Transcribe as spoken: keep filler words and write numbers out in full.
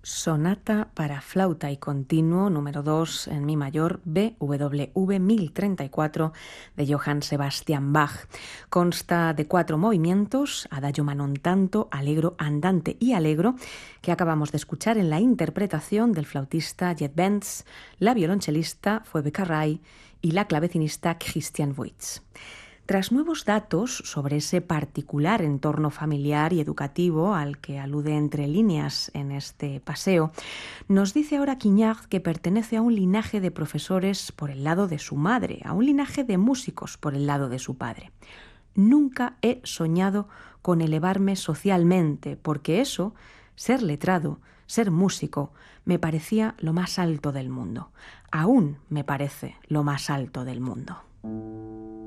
Sonata para flauta y continuo número dos en mi mayor B W V mil treinta y cuatro de Johann Sebastian Bach. Consta de cuatro movimientos, adagio ma non tanto, allegro, andante y allegro, que acabamos de escuchar en la interpretación del flautista Jet Benz, la violonchelista Phoebe Carray y la clavecinista Christian Voits. Tras nuevos datos sobre ese particular entorno familiar y educativo al que alude entre líneas en este paseo, nos dice ahora Quignard que pertenece a un linaje de profesores por el lado de su madre, a un linaje de músicos por el lado de su padre. Nunca he soñado con elevarme socialmente, porque eso, ser letrado, ser músico, me parecía lo más alto del mundo. Aún me parece lo más alto del mundo.